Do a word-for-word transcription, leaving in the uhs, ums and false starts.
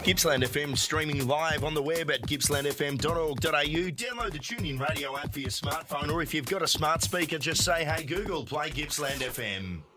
Gippsland F M streaming live on the web at gippsland f m dot org dot a u. Download the TuneIn radio app for your smartphone, or if you've got a smart speaker, just say, hey Google, play Gippsland F M.